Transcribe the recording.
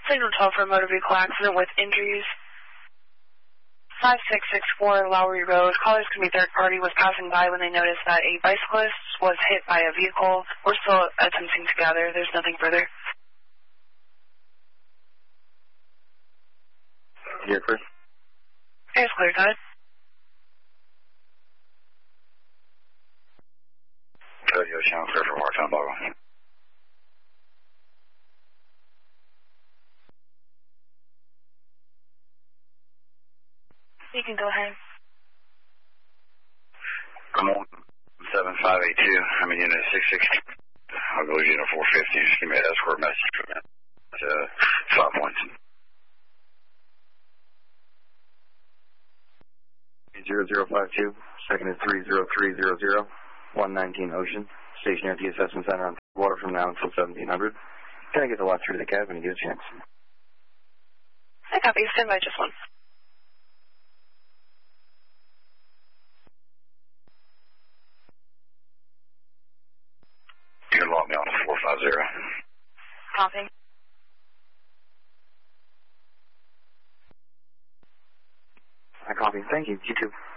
Signal 12 for a motor vehicle accident with injuries. 5664 Lowry Road. Callers can be third party, was passing by when they noticed that a bicyclist was hit by a vehicle. We're still attempting to gather. There's nothing further. You're clear? It's clear, got it. Code Yo Channel clear for Martin Boggle. You can go ahead. Come on, 7582. I'm in unit 660. I'll go to unit 450. Just give me an escort message from it. 5 points. 0052. Second is 30300. 119 Ocean. Stationary at the assessment center on water from now until 1700. Can I get the lot through to the cab when you get a chance? I copy. Stand by just one. You can log me on to 450. Copy. I copy. Thank you. You too.